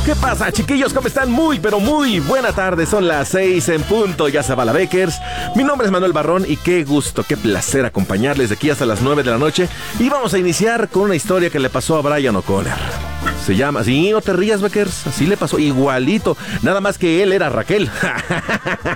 ¿Qué pasa, chiquillos? ¿Cómo están? Muy, pero muy buena tarde. Son las 6 en punto. Ya se va la Bakers. Mi nombre es Manuel Barrón y qué gusto, qué placer acompañarles de aquí hasta las 9 de la noche. Y vamos a iniciar con una historia que le pasó a Brian O'Connor. Se llama, sí, no te rías, Bakers, así le pasó, igualito, nada más que él era Raquel.